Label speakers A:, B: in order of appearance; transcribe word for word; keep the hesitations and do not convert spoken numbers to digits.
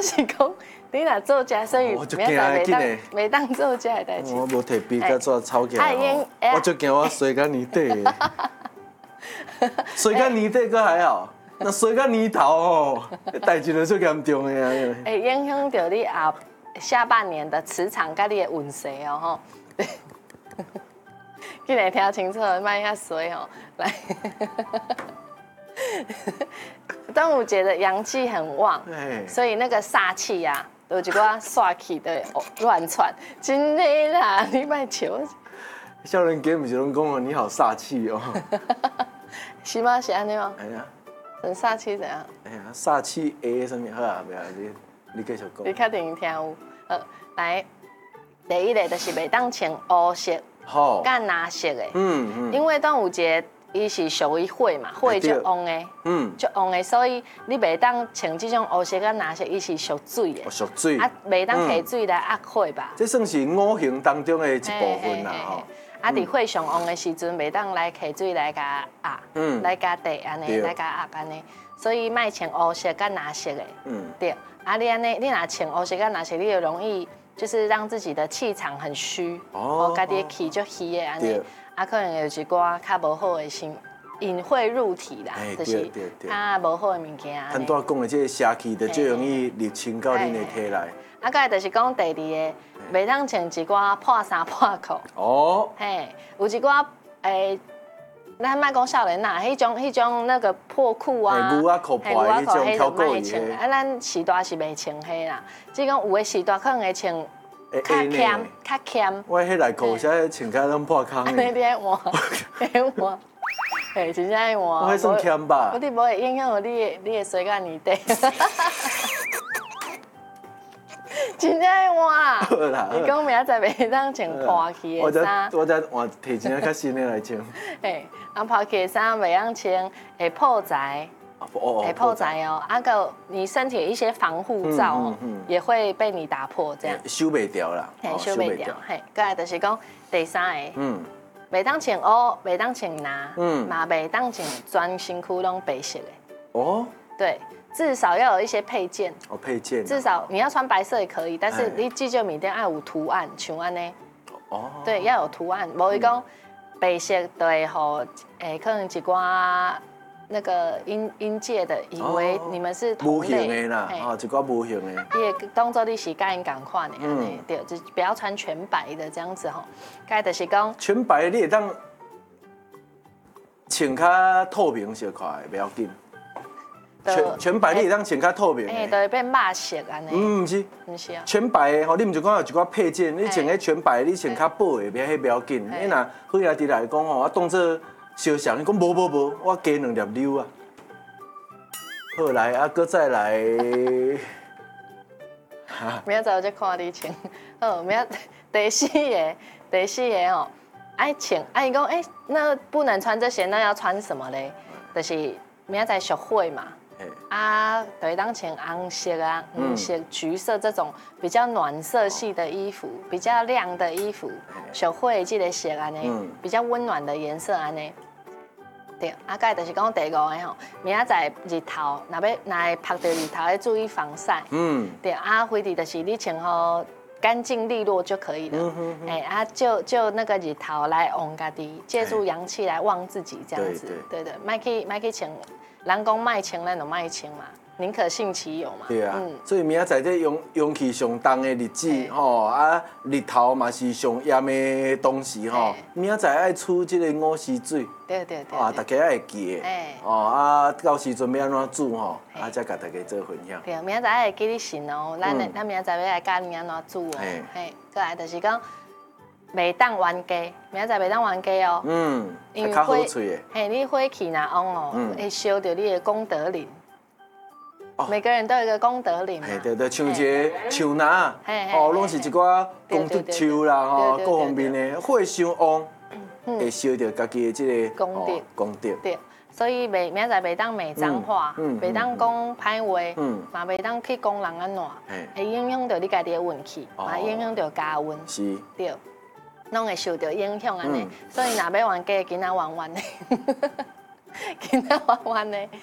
A: 是讲，你若做家，所以明仔载袂当袂当做家的代志。
B: 我无摕笔甲纸抄起来哦，
A: 哎
B: 我就惊我衰到年底。衰到年底佫还好，那衰到年头哦，代志就最严重的啊。
A: 会影响到你后下半年的磁场甲你的运势哦吼。记得听清楚，莫遐衰哦。来，端午节的阳气很旺，所以那个煞气呀、啊，有一寡煞气的乱窜，真的啦，你莫笑。
B: 少年家不是拢讲哦，你好煞气哦。
A: 是吗？是安尼吗？
B: 哎呀，
A: 很煞气怎样？
B: 哎呀，煞气 A 什么好啊？不要你你继续讲。
A: 你确定听有？呃，来，第一个就是袂当穿乌色。
B: 好，
A: 干蓝色的，
B: 嗯嗯，
A: 因为端午节伊是属于火嘛，火就旺的，
B: 嗯，
A: 就旺的，所以你袂当穿这种乌色跟蓝色，伊是属水的，
B: 属水，
A: 啊，袂当下水来压火吧？
B: 这算是五行当中的一部分啦，吼。
A: 啊，伫火上旺的时阵，袂当来下水来甲压，嗯，来甲地安尼，来甲压安尼，所以卖穿乌色跟蓝色的，嗯，对，啊，你安尼，你若穿乌色跟蓝色，你就容易。就是让自己的气场很虚，哦，家己的气就虚的安尼，啊，可能有一寡较无好的心隐晦入体啦，就是较无好的物件。
B: 很多讲的这个邪气，就最容易入侵到恁的体内。
A: 啊，个就是讲第二个，袂当穿一寡破衫破裤。哦。嘿，有一寡诶。咱莫讲少年啦，迄种迄种那个破裤啊，
B: 牛仔裤破迄种挑过伊
A: 的。啊，咱时代是袂穿迄啦，即讲有的时代可能会穿较欠较欠。
B: 我迄内裤现穿起来拢破空。
A: 安尼你爱换，爱换，嘿，真正爱换。
B: 我迄算欠吧？
A: 我哋无会影响到你的你的水干年底。真正爱换啦！
B: 好啦，
A: 你讲明仔载袂当穿破去的衫，
B: 我再换提前较新的来穿。
A: 嘿，啊破去的衫袂当穿会破财，会破财哦。啊个你身体一些防护罩哦，也会被你打破这样。
B: 修袂掉啦，
A: 嘿，修袂掉。嘿，过来就是讲第三个，嗯，袂当穿乌，袂当穿蓝，嗯，嘛袂当穿全身躯拢白色的。哦，对。至少要有一些配件
B: 哦，配件。
A: 至少你要穿白色也可以，但是你记就明天要有图案，像安呢。哦。对，要有图案，无伊讲白色就会互诶，可能一寡那个阴阴界的以为你们是同类。
B: 无形的啦，哦，一寡无形的。
A: 伊会当做你是甲因共款的，安尼对，就不要穿全白的这样子吼。该就是讲
B: 全白你会当穿较透明色块，不要紧。全全白你会当穿较透明的，
A: 哎，都会变肉色安尼。
B: 嗯，唔是，
A: 唔是啊。
B: 全白的吼，你唔就讲有一寡配件，你穿迄全白，你穿较薄的，别迄不要紧。你若好兄弟来讲吼，我当做烧香，你讲无无无，我加两粒溜啊。好来啊，搁再来。
A: 明仔载我再看你穿。好，明仔第四个，第四个哦，爱穿，啊伊讲，哎，那不能穿这些，那要穿什么嘞？就是明仔载属火嘛。啊，对，当穿红色啊、黄色、橘色这种比较暖色系的衣服，比较亮的衣服，小会这个色安尼，比较温暖的颜色安尼。对，啊，个就是讲第五个吼，明仔载日头，若要若会晒到日头，要注意防晒。嗯。对，啊，回题就是你穿好干净利落就可以了。嗯哎，啊，就就那个日头来旺家己，借助阳气来旺自己这样子。对对，莫去莫去穿。人讲卖穿，咱就卖穿嘛，宁可信其有嘛。
B: 对啊，嗯、所以明仔载这阳阳气上重的日子吼，啊日头嘛是上炎的东西吼，明仔载爱出这个五溪水。
A: 对对对。
B: 啊，大家爱记的。哎。哦啊，到时阵要安怎煮吼，啊再甲大家做分享。
A: 对，明仔载爱记你信哦，咱咱明仔载要来教你安怎煮哦。嘿，过来就是讲。袂当冤家，明仔载袂当冤家哦。嗯，因为火，嘿，你火气若旺哦，会烧到你的功德林。每个人都有一个功德林嘛。
B: 对对，像一个树篮，哦，拢是一寡功德树啦，吼，各方面的火伤旺，会烧到家己的这个
A: 功德。
B: 功德。
A: 对，所以袂明仔载袂当骂脏话，袂当讲歹话，嘛袂当去讲人安怎，会影响到你家己的运气，嘛影响到家运。
B: 是。
A: 对。拢会受到影响安尼，所以若要冤家，囡仔冤冤的，囡仔冤冤的，